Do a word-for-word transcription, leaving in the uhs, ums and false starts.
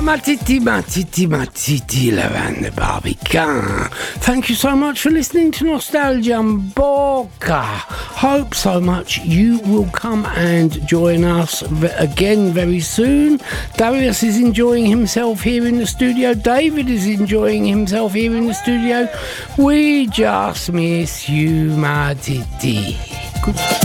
ma titi, ma titi, ma titi, Lavanda Barbican. Thank you so much for listening to Nostalgia Mboka. Hope so much you will come and join us again very soon. Darius is enjoying himself here in the studio. David is enjoying himself here in the studio. We just miss you, my titi. Good.